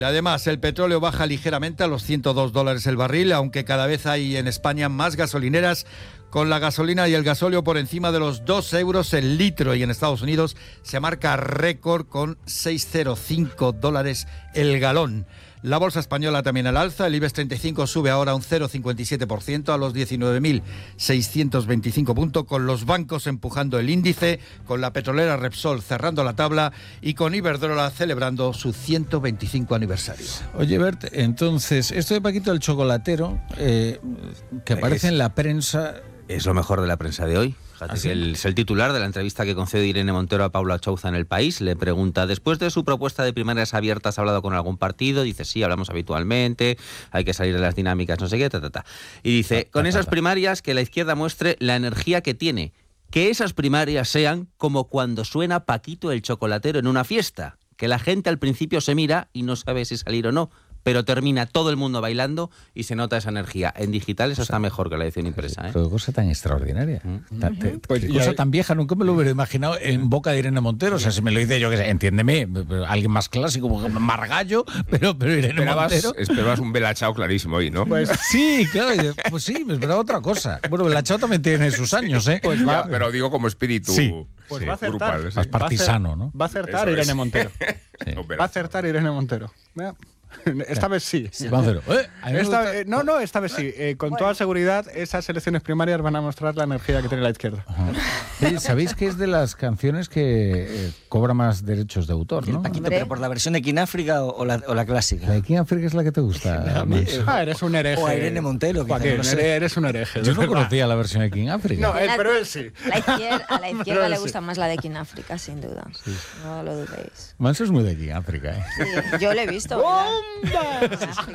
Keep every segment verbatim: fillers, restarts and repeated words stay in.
Además, el petróleo baja ligeramente a los ciento dos dólares el barril, aunque cada vez hay en España más gasolineras con la gasolina y el gasóleo por encima de los dos euros el litro, y en Estados Unidos se marca récord con seiscientos cinco dólares el galón. La bolsa española también al alza, el IBEX treinta y cinco sube ahora un cero coma cincuenta y siete por ciento a los diecinueve mil seiscientos veinticinco puntos, con los bancos empujando el índice, con la petrolera Repsol cerrando la tabla y con Iberdrola celebrando su ciento veinticinco aniversario. Oye, Bert, entonces, esto de Paquito el chocolatero, eh, que aparece es, en la prensa... Es lo mejor de la prensa de hoy. ¿Ah, sí? el, es el titular de la entrevista que concede Irene Montero a Paula Chouza en El País. Le pregunta, después de su propuesta de primarias abiertas, ¿ha hablado con algún partido? Dice, sí, hablamos habitualmente, hay que salir de las dinámicas, no sé qué, ta, ta, ta. Y dice, con esas primarias, que la izquierda muestre la energía que tiene. Que esas primarias sean como cuando suena Paquito el chocolatero en una fiesta. Que la gente al principio se mira y no sabe si salir o no, pero termina todo el mundo bailando y se nota esa energía. En digital eso está mejor que la edición impresa, ¿eh? Pero cosa tan extraordinaria. Mm. Ta, te, Pues cosa ya... tan vieja, nunca me lo hubiera imaginado en boca de Irene Montero. O sea, si me lo dice yo, que sé, entiéndeme, alguien más clásico, Margallo, pero, pero Irene esperabas, Montero... Esperabas un Bella Ciao clarísimo hoy, ¿no? Pues sí, claro, pues sí, me esperaba otra cosa. Bueno, Bella Ciao también tiene sus años, ¿eh? Pues va, pero digo como espíritu... Sí. Pues sí, va a acertar. grupal, sí. Más partisano, ¿no? Va a acertar Eso Irene es. Montero. Sí. No, Va a acertar Irene Montero. Mira. Esta vez sí. Sí, vamos a hacerlo. Eh, a mí me Esta- gusta- eh, no, no, esta vez sí. Eh, con toda seguridad, esas elecciones primarias van a mostrar la energía que tiene la izquierda. Oye, ¿sabéis que es de las canciones que eh, cobra más derechos de autor, no? Paquito, pero por la versión de Kináfrica o, o, la, o la clásica. ¿La de King África es la que te gusta, Manso? Ah, eres un hereje. O a Irene Montero, quizá, Joaquín, no sé. eres, eres un hereje. Yo de no verdad. conocía la versión de King África. No, él, pero él sí. La izquierda, a la izquierda le sí. gusta más la de Kináfrica, sin duda. No lo dudéis. Manso es muy de King África, ¿eh? Sí, yo lo he visto. ¿verdad?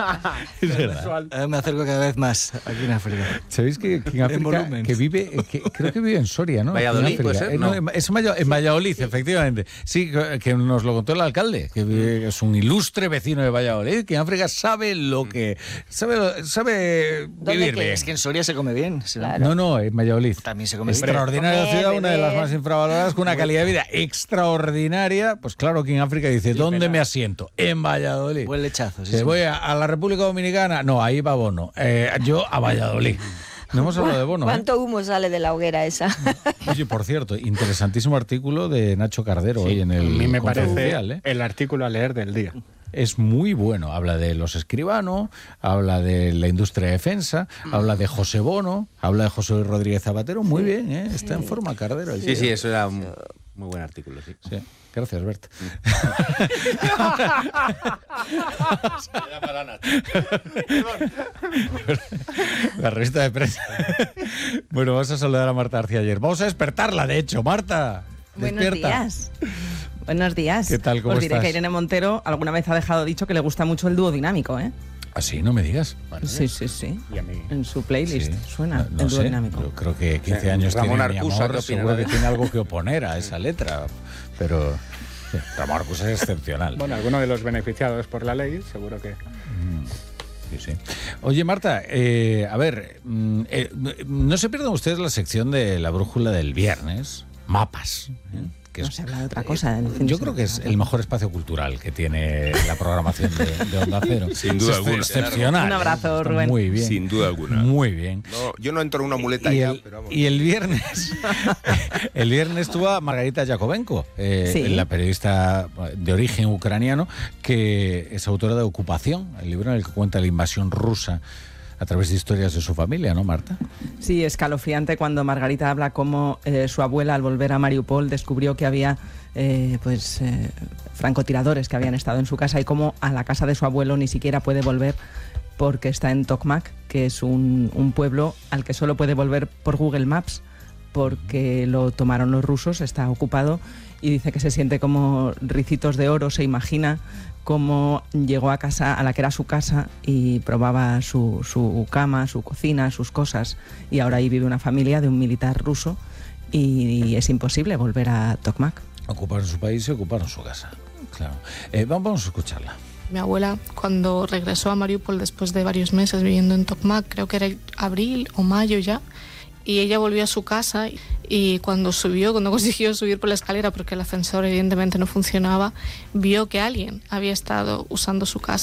Es verdad. Ahora me acerco cada vez más a Kináfrica. ¿Sabéis que King África, volumen. que vive, que creo que vive en Soria, ¿no? Valladolid, King África. ¿puede ser? Eh, no, No. en- es en Valladolid, en Valladolid, efectivamente. Sí, que que nos lo contó el alcalde, que vive- es un ilustre vecino de Valladolid. King África sabe lo que... Sabe, sabe vivir qué? bien. Es que en Soria se come bien. se- Claro. No, no, en Valladolid. También se come bien. Extraordinaria Comer, ciudad, una de las beber. más infravaloradas, con una calidad de vida extraordinaria. Pues claro, que en África dice, ¿dónde me asiento? En Valladolid. Buen lechazo. Sí, Que sí. voy a, a la República Dominicana, no, ahí va Bono. Eh, yo a Valladolid. No hemos hablado de Bono, ¿eh? ¿Cuánto humo sale de la hoguera esa? Oye, por cierto, interesantísimo artículo de Nacho Cardero hoy en A el mí me parece Confidencial, ¿eh? el artículo a leer del día. Es muy bueno. Habla de los Escribano, habla de la industria de defensa, habla de José Bono, habla de José Luis Rodríguez Zapatero. Muy bien, ¿eh? Está en forma Cardero. el Sí, tío. sí, eso era un muy buen artículo, sí. Sí. Gracias, Bert. La revista de prensa. Bueno, vamos a saludar a Marta García ayer. Vamos a despertarla, de hecho. Marta, Buenos despierta. días. Buenos días. ¿Qué tal? ¿Cómo Os diré estás? que Irene Montero alguna vez ha dejado dicho que le gusta mucho el dúo dinámico, ¿eh? Así, no me digas. Vale. Sí, sí, sí. Y a mí. En su playlist Sí. suena No, no el dúo sé, dinámico. yo creo que quince años Ramón tiene mi Arcusa, amor, ¿qué opina, seguro que David? tiene algo que oponer a esa letra, pero sí, Ramón Arcusa es excepcional. Bueno, alguno de los beneficiados por la ley, seguro que... Sí, sí. Oye, Marta, eh, a ver, mm, eh, no se pierdan ustedes la sección de la brújula del viernes, mapas. ¿eh? Que No es- se habla de otra cosa. en el fin de Yo creo que es semana. el mejor espacio cultural que tiene la programación de, de Onda Cero. Sin duda Es alguna. excepcional. Un abrazo, Está Rubén. Muy bien. Sin duda alguna. Muy bien. No, yo no entro en una muleta Y ya, el, pero vamos. y el viernes el viernes estuvo a Margarita Yakovenko, eh, Sí. la periodista de origen ucraniano, que es autora de Ocupación, el libro en el que cuenta la invasión rusa a través de historias de su familia, ¿no, Marta? Sí, escalofriante cuando Margarita habla cómo eh, su abuela, al volver a Mariupol, descubrió que había eh, pues eh, francotiradores que habían estado en su casa y cómo a la casa de su abuelo ni siquiera puede volver porque está en Tokmak, que es un, un pueblo al que solo puede volver por Google Maps porque lo tomaron los rusos, está ocupado, y dice que se siente como ricitos de oro, se imagina cómo llegó a casa, a la que era su casa, y probaba su, su cama, su cocina, sus cosas, y ahora ahí vive una familia de un militar ruso y es imposible volver a Tokmak. Ocuparon su país y ocuparon su casa. Claro. Eh, vamos a escucharla. Mi abuela, cuando regresó a Mariupol después de varios meses viviendo en Tokmak, creo que era abril o mayo ya, y ella volvió a su casa y cuando subió, cuando consiguió subir por la escalera, porque el ascensor evidentemente no funcionaba, vio que alguien había estado usando su casa.